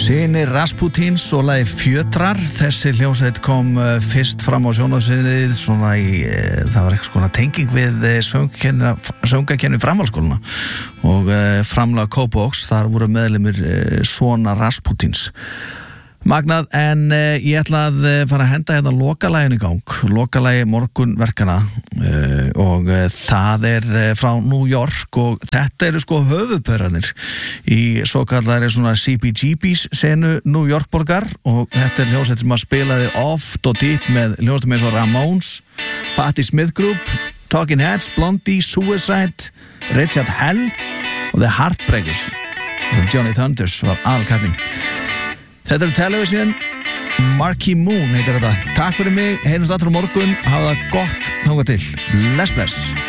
Synir Rasputins og lagið Fjötrar. Þessi hljómsveit kom fyrst fram á sjónvarpssviðið svona í, það var eitthvað svona tenging við söngvakenni framhaldsskólana og framlag Kópavogs, þar voru meðlimir svona Rasputins. Magnað, en ég ætla að fara að henda hérna lokalaginu í gang, lokalagi morgunverkana og það frá New York og þetta eru sko höfuðpaurarnir í svokallari svona CBGB's senu New York borgar og þetta hljómsveit sem að spilaði oft og dýtt með hljómsveitum eins og Ramones, Patti Smith Group, Talking Heads, Blondie, Suicide, Richard Hell og The Heartbreakers og Johnny Thunders var aðalkallinn. Þetta Television, Marquee Moon heitir þetta. Takk fyrir mig, heyrumst aftur á morgun, hafa það gott, þangað til. Bless, bless.